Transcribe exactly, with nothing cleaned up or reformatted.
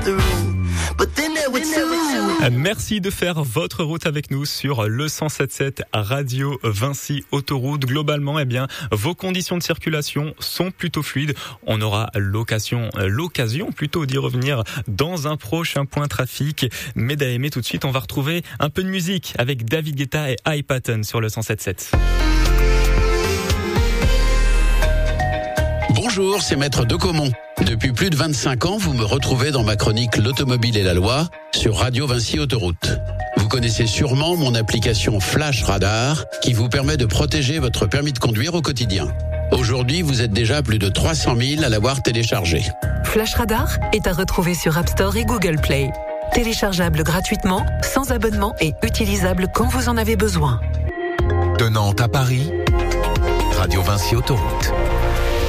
Merci de faire votre route avec nous sur le cent sept sept Radio Vinci Autoroute. Globalement, eh bien, vos conditions de circulation sont plutôt fluides. On aura l'occasion, l'occasion plutôt d'y revenir dans un prochain point trafic. Mais d'aimer tout de suite, on va retrouver un peu de musique avec David Guetta et High Pattern sur le cent sept sept. Bonjour, c'est Maître Decomont. Depuis plus de vingt-cinq ans, vous me retrouvez dans ma chronique L'Automobile et la Loi sur Radio Vinci Autoroute. Vous connaissez sûrement mon application Flash Radar qui vous permet de protéger votre permis de conduire au quotidien. Aujourd'hui, vous êtes déjà plus de trois cent mille à l'avoir téléchargé. Flash Radar est à retrouver sur App Store et Google Play. Téléchargeable gratuitement, sans abonnement et utilisable quand vous en avez besoin. De Nantes à Paris, Radio Vinci Autoroute.